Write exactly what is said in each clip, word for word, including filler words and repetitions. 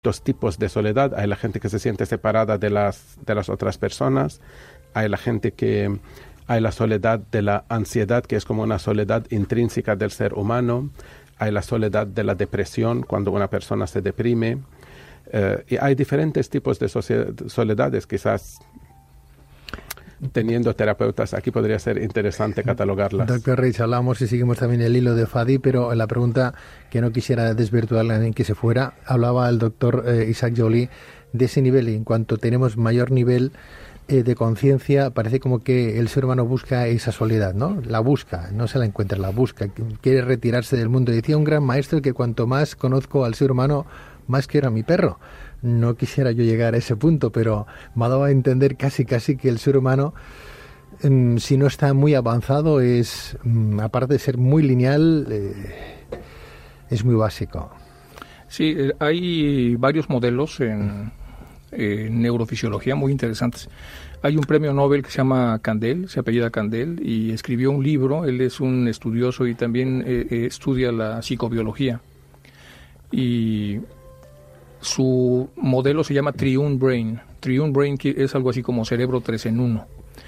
dos tipos de soledad. Hay la gente que se siente separada de las, de las otras personas. Hay la gente que... Hay la soledad de la ansiedad, que es como una soledad intrínseca del ser humano. Hay la soledad de la depresión, cuando una persona se deprime. Uh, y hay diferentes tipos de soledades. Quizás teniendo terapeutas aquí podría ser interesante catalogarlas. Doctor Reich, hablamos y seguimos también el hilo de Fadi, pero la pregunta que no quisiera desvirtuarla en que se fuera, hablaba el doctor eh, Isaac Joly de ese nivel, y en cuanto tenemos mayor nivel eh, de conciencia, parece como que el ser humano busca esa soledad, ¿no? La busca, no se la encuentra, la busca, quiere retirarse del mundo. Decía un gran maestro que cuanto más conozco al ser humano, más quiero a mi perro. No quisiera yo llegar a ese punto, pero me ha dado a entender casi casi que el ser humano, mmm, si no está muy avanzado, es, mmm, aparte de ser muy lineal, eh, es muy básico. Sí, hay varios modelos en, en neurofisiología muy interesantes. Hay un premio Nobel que se llama Kandel, se apellida Kandel, y escribió un libro. Él es un estudioso y también eh, eh, estudia la psicobiología. Y su modelo se llama Triune Brain. Triune Brain es algo así como cerebro tres en uno.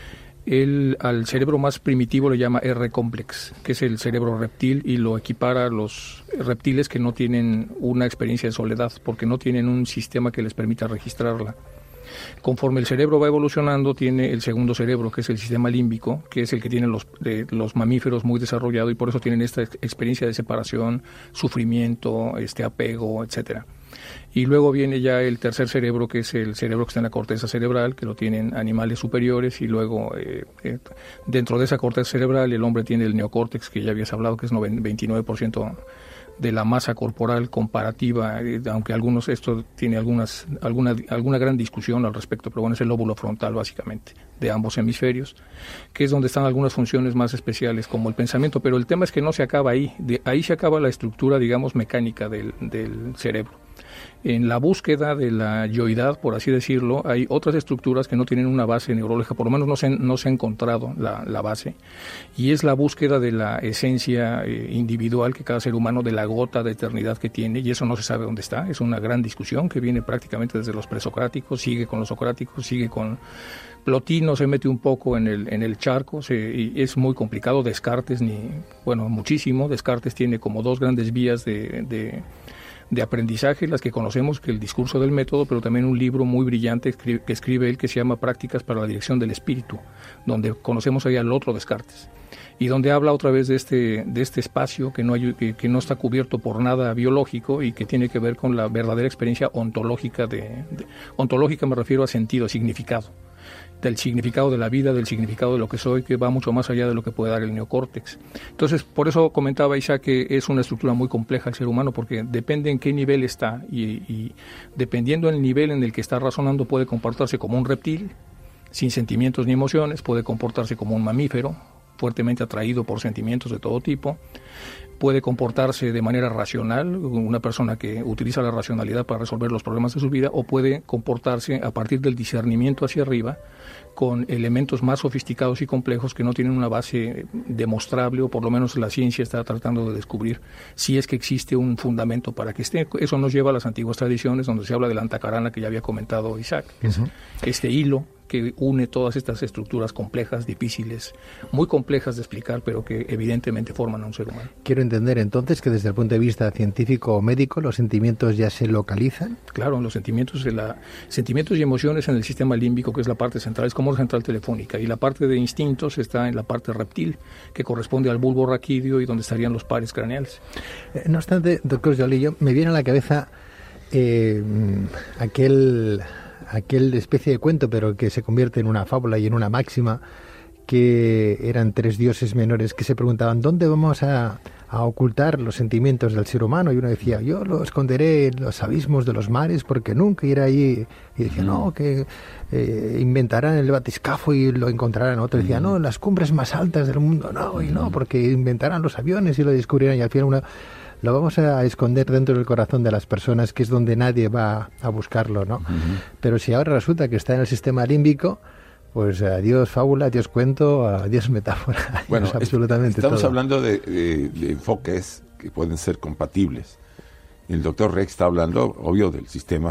Él al cerebro más primitivo le llama R-complex, que es el cerebro reptil, y lo equipara a los reptiles que no tienen una experiencia de soledad, porque no tienen un sistema que les permita registrarla. Conforme el cerebro va evolucionando, tiene el segundo cerebro, que es el sistema límbico, que es el que tienen los, eh, los mamíferos muy desarrollado, y por eso tienen esta experiencia de separación, sufrimiento, este apego, etcétera. Y luego viene ya el tercer cerebro, que es el cerebro que está en la corteza cerebral, que lo tienen animales superiores, y luego eh, eh, dentro de esa corteza cerebral el hombre tiene el neocórtex, que ya habías hablado, que es veintinueve por ciento de la masa corporal comparativa, eh, aunque algunos esto tiene algunas alguna alguna gran discusión al respecto, pero bueno, es el lóbulo frontal básicamente de ambos hemisferios, que es donde están algunas funciones más especiales como el pensamiento, pero el tema es que no se acaba ahí, de ahí se acaba la estructura, digamos, mecánica del, del cerebro. En la búsqueda de la yoidad, por así decirlo, hay otras estructuras que no tienen una base neurológica, por lo menos no se, no se ha encontrado la, la base, y es la búsqueda de la esencia eh, individual que cada ser humano, de la gota de eternidad que tiene, y eso no se sabe dónde está. Es una gran discusión que viene prácticamente desde los presocráticos, sigue con los socráticos, sigue con Plotino, se mete un poco en el, en el charco, se, y es muy complicado. Descartes, ni bueno, muchísimo. Descartes tiene como dos grandes vías de... de de aprendizaje, las que conocemos, que el discurso del método, pero también un libro muy brillante que escribe él que se llama Prácticas para la dirección del espíritu, donde conocemos ahí al otro Descartes, y donde habla otra vez de este de este espacio que no hay, que, que no está cubierto por nada biológico y que tiene que ver con la verdadera experiencia ontológica de, de ontológica me refiero a sentido, a significado, del significado de la vida, del significado de lo que soy, que va mucho más allá de lo que puede dar el neocórtex. Entonces, por eso comentaba Isaac que es una estructura muy compleja el ser humano, porque depende en qué nivel está, y, y dependiendo del nivel en el que está razonando, puede comportarse como un reptil, sin sentimientos ni emociones, puede comportarse como un mamífero, fuertemente atraído por sentimientos de todo tipo, puede comportarse de manera racional, una persona que utiliza la racionalidad para resolver los problemas de su vida, o puede comportarse a partir del discernimiento hacia arriba, con elementos más sofisticados y complejos que no tienen una base demostrable, o por lo menos la ciencia está tratando de descubrir si es que existe un fundamento para que esté. Eso nos lleva a las antiguas tradiciones, donde se habla de la antacarana, que ya había comentado Isaac, que uh-huh. es este hilo que une todas estas estructuras complejas, difíciles, muy complejas de explicar, pero que evidentemente forman a un ser humano. Quiero entender entonces que desde el punto de vista científico o médico, los sentimientos ya se localizan. Claro, los sentimientos, la, sentimientos y emociones en el sistema límbico, que es la parte central, es como la central telefónica, y la parte de instintos está en la parte reptil, que corresponde al bulbo raquídeo y donde estarían los pares craneales. Eh, no obstante, doctor Joly, me viene a la cabeza eh, aquel... aquel especie de cuento, pero que se convierte en una fábula y en una máxima, que eran tres dioses menores que se preguntaban ¿dónde vamos a, a ocultar los sentimientos del ser humano? Y uno decía, yo lo esconderé en los abismos de los mares porque nunca iré allí. Y decía, no, que eh, inventarán el batiscafo y lo encontrarán. Otro decía, no, las cumbres más altas del mundo, no, y no, porque inventarán los aviones y lo descubrirán. Y al final uno... lo vamos a esconder dentro del corazón de las personas, que es donde nadie va a buscarlo, ¿no? Uh-huh. Pero si ahora resulta que está en el sistema límbico, pues adiós fábula, adiós cuento, adiós metáfora. Bueno, adiós absolutamente estamos todo. hablando de, de, de enfoques que pueden ser compatibles. El doctor Rex está hablando, obvio, del sistema